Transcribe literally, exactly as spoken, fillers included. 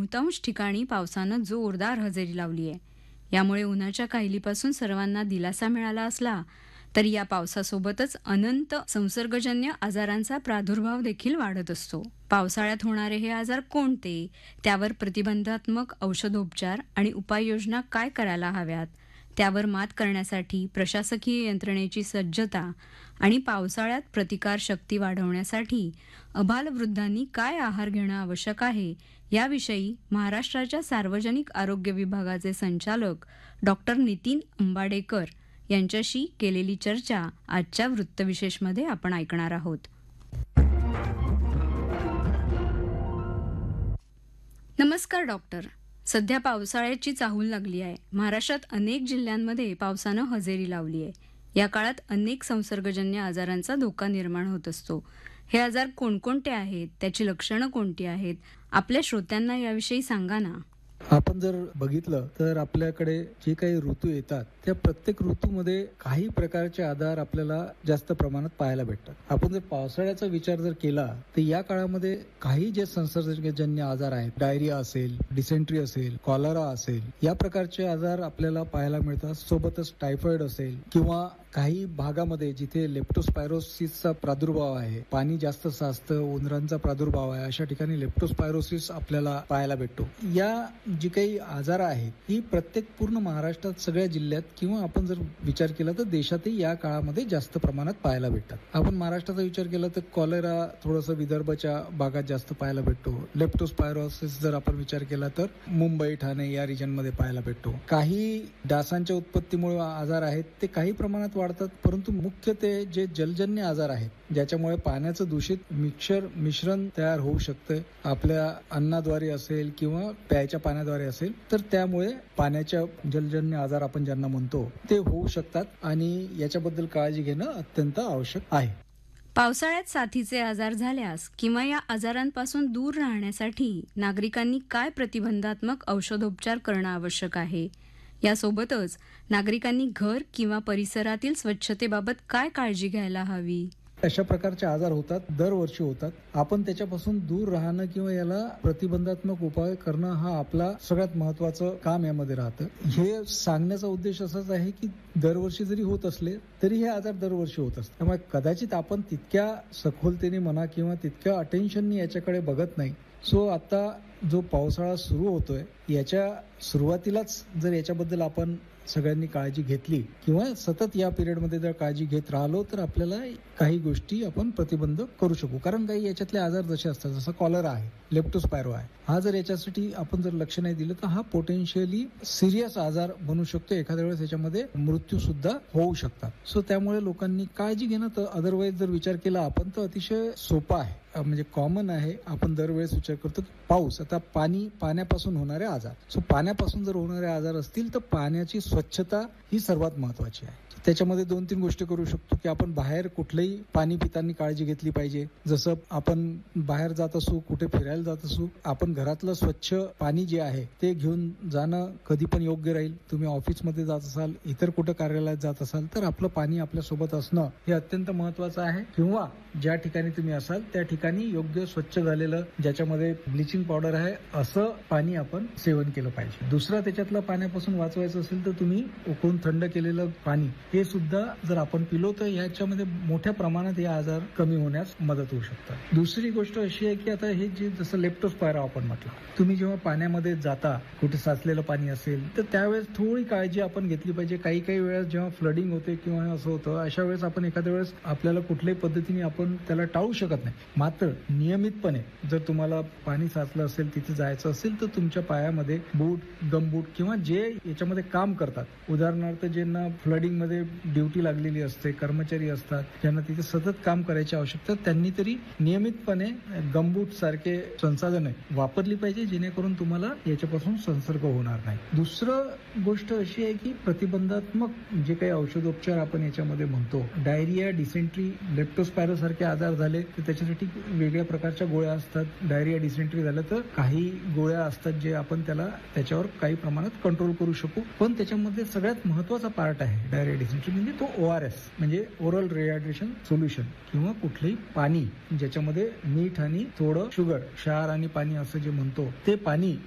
बहुतांश ठिकाणी पावसानं जोरदार हजेरी लावली आहे. यामुळे उन्हाच्या काहिलीपासून सर्वांना दिलासा मिळाला असला तरी या पावसासोबतच अनंत संसर्गजन्य आजारांचा प्रादुर्भाव देखील वाढत असतो. पावसाळ्यात होणारे हे आजार कोणते, त्यावर प्रतिबंधात्मक औषधोपचार आणि उपाययोजना काय करायला हव्यात, त्यावर मात करण्यासाठी प्रशासकीय यंत्रणेची सज्जता आणि पावसाळ्यात प्रतिकारशक्ती वाढवण्यासाठी अबालवृद्धांनी काय आहार घेणं आवश्यक आहे, याविषयी महाराष्ट्राच्या सार्वजनिक आरोग्य विभागाचे संचालक डॉक्टर नितीन अंबाडेकर यांच्याशी केलेली चर्चा आजच्या वृत्तविशेषमध्ये आपण ऐकणार आहोत. नमस्कार डॉक्टर. सध्या पावसाळ्याची चाहूल लागली आहे. महाराष्ट्रात अनेक जिल्ह्यांमध्ये पावसानं हजेरी लावली आहे. या काळात अनेक संसर्गजन्य आजारांचा धोका निर्माण होत असतो. हे आजार कोणकोणते आहेत, त्याची लक्षणं कोणती आहेत, आपल्या श्रोत्यांना याविषयी सांगा ना. आपण जर बघितलं तर आपल्याकडे जे काही ऋतू येतात त्या प्रत्येक ऋतूमध्ये काही प्रकारचे आजार आपल्याला जास्त प्रमाणात पाहायला भेटतात. आपण जर पावसाळ्याचा विचार जर केला तर या काळामध्ये काही जे संसर्गजन्य आजार आहेत, डायरिया असेल, डिसेंट्री असेल, कॉलरा असेल, या प्रकारचे आजार आपल्याला पाहायला मिळतात. सोबतच टायफॉइड असेल किंवा काही भागामध्ये जिथे लेप्टोस्पायरोसिसचा प्रादुर्भाव आहे, पाणी जास्त साचतं, उंदरांचा प्रादुर्भाव आहे, अशा ठिकाणी लेप्टोस्पायरोसिस आपल्याला पाहायला भेटतो. या जी काही आजार आहेत ही प्रत्येक पूर्ण महाराष्ट्रात सगळ्या जिल्ह्यात किंवा आपण जर विचार केला तर देशातही या काळामध्ये जास्त प्रमाणात पाहायला भेटतात. आपण महाराष्ट्राचा विचार केला तर कॉलेरा थोडंसं विदर्भच्या भागात जास्त पाहायला भेटतो. लेप्टोस्पायरोसिस जर आपण विचार केला तर मुंबई, ठाणे या रिजनमध्ये पाहायला भेटतो. काही डासांच्या उत्पत्तीमुळे आजार आहेत ते काही प्रमाणात वाढतात, परंतु मुख्य ते जे जलजन्य आजार आहेत ज्याच्यामुळे पाण्याचं दूषित मिक्सर मिश्रण तयार होऊ शकतं, आपल्या अन्नाद्वारे असेल किंवा प्यायच्या पाण्याद्वारे असेल, तर त्यामुळे पाण्याच्या जलजन्य आजार आपण ज्यांना म्हणतो ते होऊ शकतात आणि याच्याबद्दल काळजी घेणं अत्यंत आवश्यक आहे. पावसाळ्यात साथीचे आजार झाल्यास किंवा या आजारांपासून दूर राहण्यासाठी नागरिकांनी काय प्रतिबंधात्मक औषधोपचार करणं आवश्यक आहे, यासोबतच नागरिकांनी घर किंवा परिसरातील स्वच्छतेबाबत काय काळजी घ्यायला हवी. अशा प्रकारचे आजार होतात, दरवर्षी होतात. आपण त्याच्यापासून दूर राहणं किंवा याला प्रतिबंधात्मक उपाय करणं हा आपला सगळ्यात महत्वाचं काम यामध्ये राहतं. हे सांगण्याचा उद्देश असाच आहे की दरवर्षी जरी होत असले तरी हे आजार दरवर्षी होत असतात. त्यामुळे कदाचित आपण तितक्या सखोलतेने म्हणा किंवा तितक्या अटेन्शनने याच्याकडे बघत नाही. सो आता जो पावसाळा सुरू होतोय याच्या सुरुवातीलाच जर याच्याबद्दल आपण सगळ्यांनी काळजी घेतली किंवा सतत या पिरियडमध्ये जर काळजी घेत राहिलो तर आपल्याला काही गोष्टी आपण प्रतिबंध करू शकू. कारण काही याच्यातले आजार जसे असतात, जसं कॉलरा आहे, लेप्टोस्पायरो आहे, हा जर याच्यासाठी आपण जर लक्ष नाही दिलं तर हा पोटेन्शियली सिरियस आजार बनू शकतो. एखाद्या वेळेस याच्यामध्ये मृत्यू सुद्धा होऊ शकतात. सो त्यामुळे लोकांनी काळजी घेणं, तर अदरवाईज जर विचार केला आपण तर अतिशय सोपा आहे, म्हणजे कॉमन आहे. आपण दरवेळेस विचार करतो पाऊस, आता पाणी, पाण्यापासून होणारे आजार. सो पाण्यापासून जर होणारे आजार असतील तर पाण्याची स्वच्छता ही सर्वात महत्वाची आहे. त्याच्यामध्ये दोन तीन गोष्टी करू शकतो की आपण बाहेर कुठलंही पाणी पिताना काळजी घेतली पाहिजे. जसं आपण बाहेर जात असू, कुठे फिरायला जात असू, आपण घरातलं स्वच्छ पाणी जे आहे ते घेऊन जाणं कधी पण योग्य राहील. तुम्ही ऑफिसमध्ये जात असाल, इतर कुठं कार्यालयात जात असाल तर आपलं पाणी आपल्या सोबत असणं हे अत्यंत महत्वाचं आहे. किंवा ज्या ठिकाणी तुम्ही असाल त्या ठिकाणी योग्य स्वच्छ झालेलं, ज्याच्यामध्ये ब्लिचिंग पावडर आहे, असं पाणी आपण सेवन केलं पाहिजे. दुसरा, त्याच्यातलं पाण्यापासून वाचवायचं असेल तर तुम्ही उकळून थंड केलेलं पाणी हे सुद्धा जर आपण पिलो तर याच्यामध्ये मोठ्या प्रमाणात हे आजार कमी होण्यास मदत होऊ शकतात. दुसरी गोष्ट अशी आहे की आता हे जे जसं लेप्टोस्पायरो आपण म्हटलं, तुम्ही जेव्हा पाण्यामध्ये जाता, कुठे साचलेलं पाणी असेल तर त्यावेळेस थोडी काळजी आपण घेतली पाहिजे. काही काही वेळेस जेव्हा फ्लडिंग होते किंवा असं होतं, अशा वेळेस आपण एखाद्या वेळेस आपल्याला कुठल्याही पद्धतीने आपण त्याला टाळू शकत नाही. मात्र नियमितपणे जर तुम्हाला पाणी साचलं असेल, तिथे जायचं असेल तर तुमच्या पायामध्ये बूट, गमबूट किंवा जे याच्यामध्ये काम करतात, उदाहरणार्थ ज्यांना फ्लडिंग मध्ये ड्युटी लागलेली असते, कर्मचारी असतात ज्यांना तिथे सतत काम करायची आवश्यकता, त्यांनी तरी नियमितपणे गमबूट सारखे संसाधने वापरली पाहिजे, जेणेकरून तुम्हाला याच्यापासून संसर्ग होणार नाही. दुसरं गोष्ट अशी आहे की प्रतिबंधात्मक जे काही औषधोपचार आपण याच्यामध्ये म्हणतो, डायरिया, डिसेंट्री, लेप्टोस्पायरो सारखे आजार झाले तर त्याच्यासाठी वेगळ्या प्रकारच्या गोळ्या असतात. डायरिया, डिसेंट्री झालं तर काही गोळ्या असतात जे आपण त्याला त्याच्यावर काही प्रमाणात कंट्रोल करू शकू. पण त्याच्यामध्ये सगळ्यात महत्वाचा पार्ट आहे डायरिया, डिसेंट्री म्हणजे तो ओ आर एस म्हणजे ओरल रिहायड्रेशन सोल्युशन, किंवा कुठलंही पाणी ज्याच्यामध्ये मीठ आणि थोडं शुगर, क्षार आणि पाणी असं जे म्हणतो ते पाणी